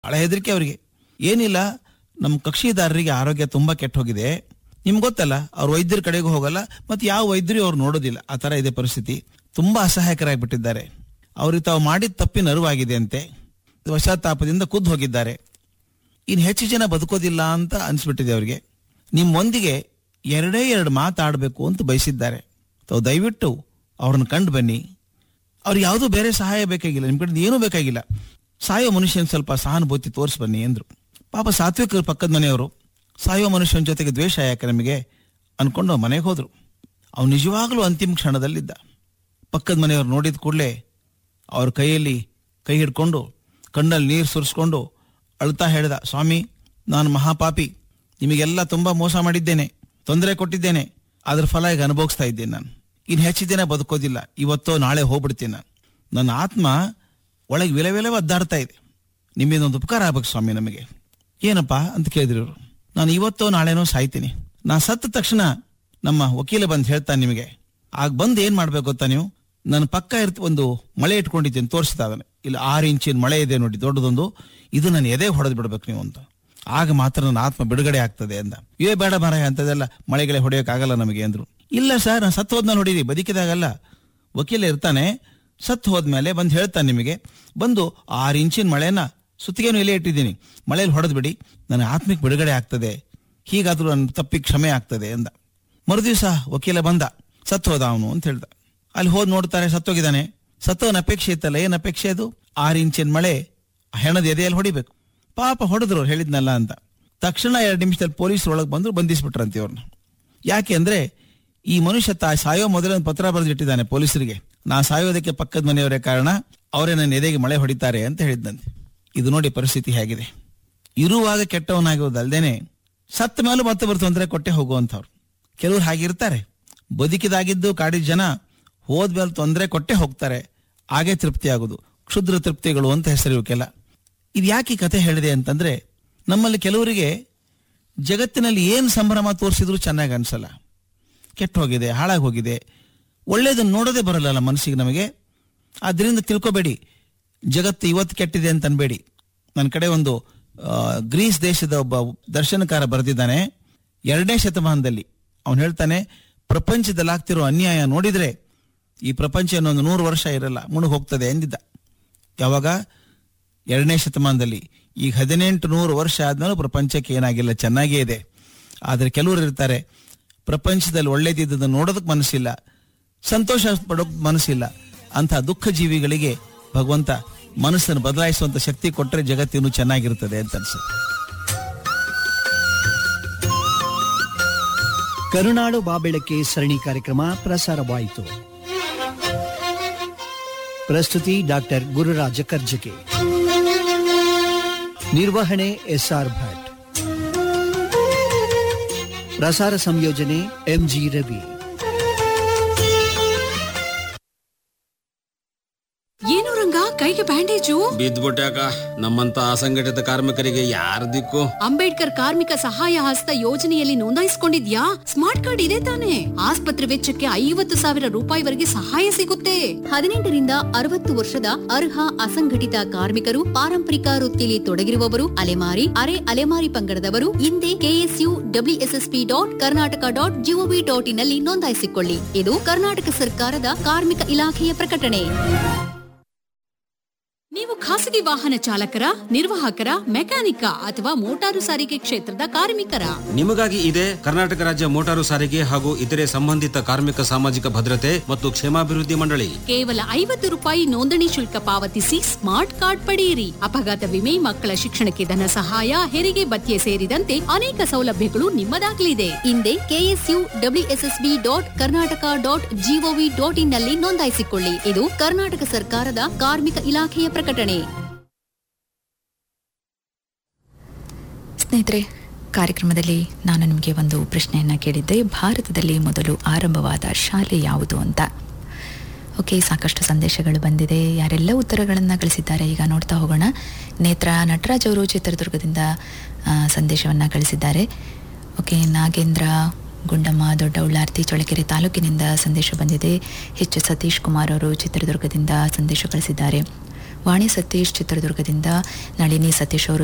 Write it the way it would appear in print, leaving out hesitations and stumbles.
ಭಾಳ ಹೆದರಿಕೆ ಅವರಿಗೆ. ಏನಿಲ್ಲ, ನಮ್ಮ ಕಕ್ಷಿದಾರರಿಗೆ ಆರೋಗ್ಯ ತುಂಬಾ ಕೆಟ್ಟ ಹೋಗಿದೆ, ನಿಮ್ಗೆ ಗೊತ್ತಲ್ಲ, ಅವ್ರು ವೈದ್ಯರ ಕಡೆಗೂ ಹೋಗಲ್ಲ, ಮತ್ತೆ ಯಾವ ವೈದ್ಯರು ಅವ್ರು ನೋಡೋದಿಲ್ಲ. ಆ ತರ ಇದೆ ಪರಿಸ್ಥಿತಿ. ತುಂಬಾ ಅಸಹಾಯಕರಾಗಿಬಿಟ್ಟಿದ್ದಾರೆ. ಅವ್ರಿಗೆ ತಾವು ಮಾಡಿದ ತಪ್ಪಿನ ಅರಿವಾಗಿದೆ ಅಂತೆ, ಪಶ್ಚಾತ್ತಾಪದಿಂದ ಖುದ್ದು ಹೋಗಿದ್ದಾರೆ. ಇನ್ನು ಹೆಚ್ಚು ಜನ ಬದುಕೋದಿಲ್ಲ ಅಂತ ಅನ್ಸ್ಬಿಟ್ಟಿದೆ ಅವರಿಗೆ. ನಿಮ್ಮೊಂದಿಗೆ ಎರಡು ಮಾತಾಡಬೇಕು ಅಂತ ಬಯಸಿದ್ದಾರೆ. ತಾವು ದಯವಿಟ್ಟು ಅವ್ರನ್ನ ಕಂಡು ಬನ್ನಿ. ಅವ್ರಿಗೆ ಯಾವುದೂ ಬೇರೆ ಸಹಾಯ ಬೇಕಾಗಿಲ್ಲ, ನಿಮ್ಮ ಕಡೆ ಏನೂ ಬೇಕಾಗಿಲ್ಲ. ಸಾಯೋ ಮನುಷ್ಯನ ಸ್ವಲ್ಪ ಸಹಾನುಭೂತಿ ತೋರಿಸಿ ಬನ್ನಿ ಎಂದ್ರು. ಪಾಪ ಸಾತ್ವಿಕರು ಪಕ್ಕದ ಮನೆಯವರು, ಸಾಯೋ ಮನುಷ್ಯನ ಜೊತೆಗೆ ದ್ವೇಷ ಯಾಕೆ ನಮಗೆ ಅನ್ಕೊಂಡು ಮನೆಗೆ ಹೋದ್ರು. ಅವ್ನು ನಿಜವಾಗ್ಲೂ ಅಂತಿಮ ಕ್ಷಣದಲ್ಲಿದ್ದ. ಪಕ್ಕದ ಮನೆಯವ್ರು ನೋಡಿದ ಕೂಡಲೇ ಅವ್ರ ಕೈಯಲ್ಲಿ ಕೈ ಹಿಡ್ಕೊಂಡು ಕಣ್ಣಲ್ಲಿ ನೀರು ಸುರಿಸ್ಕೊಂಡು ಅಳ್ತಾ ಹೇಳಿದ, ಸ್ವಾಮಿ, ನಾನು ಮಹಾಪಾಪಿ, ನಿಮಗೆಲ್ಲ ತುಂಬಾ ಮೋಸ ಮಾಡಿದ್ದೇನೆ, ತೊಂದರೆ ಕೊಟ್ಟಿದ್ದೇನೆ, ಅದ್ರ ಫಲ ಈಗ ಅನುಭವಿಸ್ತಾ ಇದ್ದೇನೆ. ನಾನು ಇನ್ನು ಹೆಚ್ಚು ದಿನ ಬದುಕೋದಿಲ್ಲ, ಇವತ್ತೋ ನಾಳೆ ಹೋಗ್ಬಿಡ್ತೀನಿ. ನನ್ನ ಆತ್ಮ ಒಳಗೆ ವಿಲವಿಲ ಒದ್ದಾಡ್ತಾ ಇದೆ, ನಿಮ್ಮಿಂದೊಂದು ಉಪಕಾರ ಆಗ್ಬೇಕು ಸ್ವಾಮಿ ನಮಗೆ. ಏನಪ್ಪಾ ಅಂತ ಕೇಳಿದ್ರು ಇವರು. ನಾನು ಇವತ್ತೋ ನಾಳೆನೋ ಸಾಯ್ತೀನಿ, ನಾ ಸತ್ತ ತಕ್ಷಣ ನಮ್ಮ ವಕೀಲ ಬಂದು ಹೇಳ್ತಾನೆ ನಿಮಗೆ. ಆಗ ಬಂದು ಏನ್ ಮಾಡ್ಬೇಕು ಗೊತ್ತಾ ನೀವು, ನನ್ನ ಪಕ್ಕ ಒಂದು ಮಳೆ ಇಟ್ಕೊಂಡಿದ್ದೀನಿ ತೋರಿಸ್ತಾ ಇದ್ದಾನೆ, ಇಲ್ಲಿ 6 ಇಂಚಿನ ಮಳೆ ಇದೆ ನೋಡಿ ದೊಡ್ಡದೊಂದು, ಇದು ನನ್ನ ಎದೆ ಹೊಡೆದು ಬಿಡ್ಬೇಕು ನೀವು ಅಂತ. ಆಗ ಮಾತ್ರ ನನ್ನ ಆತ್ಮ ಬಿಡುಗಡೆ ಆಗ್ತದೆ ಅಂದ. ಬೇಡ ಮಾರಾಯ, ಅಂತದೆಲ್ಲ ಮಳೆಗಳೇ ಹೊಡೆಯೋಕ್ಕಾಗಲ್ಲ ನಮಗೆ ಅಂದ್ರು. ಇಲ್ಲ ಸರ್, ನಾನು ಸತ್ತು ಹೋದ್ಮೇಲೆ ಹೊಡೀರಿ, ಬದುಕಿದಾಗಲ್ಲ. ವಕೀಲ ಇರ್ತಾನೆ, ಸತ್ತು ಹೋದ್ಮೇಲೆ ಬಂದು ಹೇಳ್ತಾನೆ ನಿಮಗೆ, ಬಂದು 6 ಇಂಚಿನ ಮಳೆನ ಸುತ್ತಿಗೆನೂ ಎಲೆ ಇಟ್ಟಿದ್ದೀನಿ, ಮಳೆಯಲ್ಲಿ ಹೊಡೆದು ಬಿಡಿ, ನನ್ನ ಆತ್ಮಿಕ ಬಿಡುಗಡೆ ಆಗ್ತದೆ, ಹೀಗಾದ್ರೂ ನನ್ನ ತಪ್ಪಿಗೆ ಕ್ಷಮೆ ಆಗ್ತದೆ ಅಂದ. ಮರುದಿವಸ ವಕೀಲ ಬಂದ, ಸತ್ತು ಹೋದ ಅವನು ಅಂತ ಹೇಳ್ದ. ಅಲ್ಲಿ ಹೋದ್ ನೋಡ್ತಾರೆ, ಸತ್ತೋಗಿದ್ದಾನೆ. ಸತ್ತವನ ಅಪೇಕ್ಷೆ ಇತ್ತಲ್ಲ, ಏನ್ ಅಪೇಕ್ಷೆ ಅದು? 6 ಇಂಚಿನ ಮಳೆ ಹೆಣದ ಎದೆಯಲ್ಲಿ ಹೊಡಿಬೇಕು. ಪಾಪ ಹೊಡೆದ್ರು ಅವ್ರು ಹೇಳಿದ್ನಲ್ಲ ಅಂತ. ತಕ್ಷಣ 2 ನಿಮಿಷದಲ್ಲಿ ಪೊಲೀಸರು ಒಳಗೆ ಬಂದ್ರು, ಬಂಧಿಸ್ಬಿಟ್ರಂತೆ ಇವ್ರನ್ನ. ಯಾಕೆ ಅಂದ್ರೆ ಈ ಮನುಷ್ಯ ಸಾಯೋ ಮೊದಲೇ ಒಂದು ಪತ್ರ ಬರೆದಿಟ್ಟಿದ್ದಾನೆ ಪೊಲೀಸರಿಗೆ, ನಾ ಸಾಯೋದಕ್ಕೆ ಪಕ್ಕದ ಮನೆಯವರೇ ಕಾರಣ, ಅವರೇ ನನ್ನ ಎದೆಗೆ ಮಳೆ ಹೊಡಿತಾರೆ ಅಂತ ಹೇಳಿದ್ದಂತೆ. ಇದು ನೋಡಿ ಪರಿಸ್ಥಿತಿ ಹೇಗಿದೆ. ಇರುವಾಗ ಕೆಟ್ಟವನಾಗಿರೋದಲ್ದೇನೆ ಸತ್ತ ಮೇಲೂ ಮತ್ತೊಬ್ಬರು ತೊಂದರೆ ಕೊಟ್ಟೆ ಹೋಗುವಂಥವ್ರು ಕೆಲವರು ಹಾಗಿರ್ತಾರೆ. ಬದುಕಿದಾಗಿದ್ದು ಕಾಡಿದ ಜನ ಹೋದ್ಮೇಲೆ ತೊಂದರೆ ಕೊಟ್ಟೆ ಹೋಗ್ತಾರೆ, ಹಾಗೆ ತೃಪ್ತಿ ಆಗೋದು, ಕ್ಷುದ್ರ ತೃಪ್ತಿಗಳು ಅಂತ ಹೆಸರು ಇವಕ್ಕೆಲ್ಲ. ಇದು ಯಾಕೆ ಈ ಕಥೆ ಹೇಳಿದೆ ಅಂತಂದ್ರೆ, ನಮ್ಮಲ್ಲಿ ಕೆಲವರಿಗೆ ಜಗತ್ತಿನಲ್ಲಿ ಏನು ಸಂಭ್ರಮ ತೋರಿಸಿದ್ರು ಚೆನ್ನಾಗಿ ಅನ್ಸಲ್ಲ, ಕೆಟ್ಟ ಹೋಗಿದೆ, ಹಾಳಾಗಿ ಹೋಗಿದೆ, ಒಳ್ಳೇದನ್ನು ನೋಡೋದೇ ಬರಲ್ಲ ಮನಸ್ಸಿಗೆ ನಮಗೆ. ಆದ್ರಿಂದ ತಿಳ್ಕೊಬೇಡಿ, ಜಗತ್ತು ಇವತ್ತು ಕೆಟ್ಟಿದೆ ಅಂತ ಅನ್ಬೇಡಿ. ನನ್ನ ಕಡೆ ಒಂದು ಗ್ರೀಸ್ ದೇಶದ ಒಬ್ಬ ದರ್ಶನಕಾರ ಬರೆದಿದ್ದಾನೆ, 2ನೇ ಶತಮಾನದಲ್ಲಿ. ಅವನು ಹೇಳ್ತಾನೆ, ಪ್ರಪಂಚದಲ್ಲಿ ಆಗ್ತಿರೋ ಅನ್ಯಾಯ ನೋಡಿದ್ರೆ ಈ ಪ್ರಪಂಚ ಇನ್ನೊಂದು 100 ವರ್ಷ ಇರಲ್ಲ, ಮುಳುಗ್ ಹೋಗ್ತದೆ ಎಂದಿದ್ದ. ಯಾವಾಗ? 2ನೇ ಶತಮಾನದಲ್ಲಿ. ಈಗ 1800 ವರ್ಷ ಆದ್ಮೇಲೆ ಪ್ರಪಂಚಕ್ಕೆ ಏನಾಗಿಲ್ಲ, ಚೆನ್ನಾಗೇ ಇದೆ. ಆದ್ರೆ ಕೆಲವರು ಇರ್ತಾರೆ, ಪ್ರಪಂಚದಲ್ಲಿ ಒಳ್ಳೇದಿದ್ದನ್ನು ನೋಡೋದಕ್ಕೆ ಮನಸ್ಸಿಲ್ಲ, ಸಂತೋಷ ಪಡೋಕ್ ಮನಸ್ಸಿಲ್ಲ. ಅಂತಹ ದುಃಖ ಜೀವಿಗಳಿಗೆ ಭಗವಂತ ಮನಸ್ಸನ್ನು ಬದಲಾಯಿಸುವಂತ ಶಕ್ತಿ ಕೊಟ್ಟರೆ ಜಗತ್ತಿನೂ ಚೆನ್ನಾಗಿರ್ತದೆ ಅಂತ ಅನ್ಸುತ್ತೆ. ಕರುನಾಡು ಬಾಬೆಳಕೆ ಸರಣಿ ಕಾರ್ಯಕ್ರಮ ಪ್ರಸಾರವಾಯಿತು. ಪ್ರಸ್ತುತಿ ಡಾಕ್ಟರ್ ಗುರುರಾಜ ಕರ್ಜಗೆ, ನಿರ್ವಹಣೆ SR ಭಟ್, ಪ್ರಸಾರ ಸಂಯೋಜನೆ MG ರವಿ. ಏನು ರಂಗ, ಕೈಗೆ ಬ್ಯಾಂಡೇಜು? ಬಿದ್ದ್ಬಿಟ್ಟಾಕ, ನಮ್ಮಂತ ಅಸಂಘಟಿತ ಕಾರ್ಮಿಕರಿಗೆ ಯಾರ ದಿಕ್ಕು? ಅಂಬೇಡ್ಕರ್ ಕಾರ್ಮಿಕ ಸಹಾಯ ಹಸ್ತ ಯೋಜನೆಯಲ್ಲಿ ನೋಂದಾಯಿಸಿಕೊಂಡಿದ್ಯಾ? ಸ್ಮಾರ್ಟ್ ಕಾರ್ಡ್ ಇದೆ ತಾನೆ? ಆಸ್ಪತ್ರೆ ವೆಚ್ಚಕ್ಕೆ 50,000 ರೂಪಾಯಿವರೆಗೆ ಸಹಾಯ ಸಿಗುತ್ತೆ. 18ರಿಂದ 60 ವರ್ಷದ ಅರ್ಹ ಅಸಂಘಟಿತ ಕಾರ್ಮಿಕರು, ಪಾರಂಪರಿಕ ವೃತ್ತಿಯಲ್ಲಿ ತೊಡಗಿರುವವರು, ಅಲೆಮಾರಿ, ಅರೆ ಅಲೆಮಾರಿ ಪಂಗಡದವರು ಹಿಂದೆ KSUWSSP.Karnataka.gov.in ನಲ್ಲಿ ನೋಂದಾಯಿಸಿಕೊಳ್ಳಿ. ಇದು ಕರ್ನಾಟಕ ಸರ್ಕಾರದ ಕಾರ್ಮಿಕ ಇಲಾಖೆಯ ಪ್ರಕಟಣೆ. ನೀವು ಖಾಸಗಿ ವಾಹನ ಚಾಲಕರ, ನಿರ್ವಾಹಕರ, ಮೆಕ್ಯಾನಿಕ ಅಥವಾ ಮೋಟಾರು ಸಾರಿಗೆ ಕ್ಷೇತ್ರದ ಕಾರ್ಮಿಕರ? ನಿಮಗಾಗಿ ಇದೆ ಕರ್ನಾಟಕ ರಾಜ್ಯ ಮೋಟಾರು ಸಾರಿಗೆ ಹಾಗೂ ಇತರೆ ಸಂಬಂಧಿತ ಕಾರ್ಮಿಕ ಸಾಮಾಜಿಕ ಭದ್ರತೆ ಮತ್ತು ಕ್ಷೇಮಾಭಿವೃದ್ಧಿ ಮಂಡಳಿ. ಕೇವಲ 50 ರೂಪಾಯಿ ನೋಂದಣಿ ಶುಲ್ಕ ಪಾವತಿಸಿ ಸ್ಮಾರ್ಟ್ ಕಾರ್ಡ್ ಪಡೆಯಿರಿ. ಅಪಘಾತ ವಿಮೆ, ಮಕ್ಕಳ ಶಿಕ್ಷಣಕ್ಕೆ ಧನ ಸಹಾಯ, ಹೆರಿಗೆ ಭತ್ಯೆ ಸೇರಿದಂತೆ ಅನೇಕ ಸೌಲಭ್ಯಗಳು ನಿಮ್ಮದಾಗಲಿದೆ. ಹಿಂದೆ KSUWSSP.Karnataka.gov.in ನಲ್ಲಿ ನೋಂದಾಯಿಸಿಕೊಳ್ಳಿ. ಇದು ಕರ್ನಾಟಕ ಸರ್ಕಾರದ ಕಾರ್ಮಿಕ ಇಲಾಖೆಯ ಪ್ರಕಟಣೆ. ಸ್ನೇಹಿತರೆ, ಕಾರ್ಯಕ್ರಮದಲ್ಲಿ ನಾನು ನಿಮಗೆ ಒಂದು ಪ್ರಶ್ನೆಯನ್ನು ಕೇಳಿದ್ದೆ, ಭಾರತದಲ್ಲಿ ಮೊದಲು ಆರಂಭವಾದ ಶಾಲೆ ಯಾವುದು ಅಂತ. ಓಕೆ, ಸಾಕಷ್ಟು ಸಂದೇಶಗಳು ಬಂದಿದೆ. ಯಾರೆಲ್ಲ ಉತ್ತರಗಳನ್ನು ಕಳಿಸಿದ್ದಾರೆ ಈಗ ನೋಡ್ತಾ ಹೋಗೋಣ. ನೇತ್ರ ನಟರಾಜ್ ಅವರು ಚಿತ್ರದುರ್ಗದಿಂದ ಸಂದೇಶವನ್ನು ಕಳಿಸಿದ್ದಾರೆ. ಓಕೆ, ನಾಗೇಂದ್ರ ಗುಂಡಮ್ಮ ದೊಡ್ಡ ಉಳ್ಳಾರ್ತಿ ಚಳ್ಳಕೆರೆ ತಾಲೂಕಿನಿಂದ ಸಂದೇಶ ಬಂದಿದೆ. H. ಸತೀಶ್ ಕುಮಾರ್ ಅವರು ಚಿತ್ರದುರ್ಗದಿಂದ ಸಂದೇಶ ಕಳಿಸಿದ್ದಾರೆ. ವಾಣಿ ಸತೀಶ್ ಚಿತ್ರದುರ್ಗದಿಂದ, ನಳಿನಿ ಸತೀಶ್ ಅವರು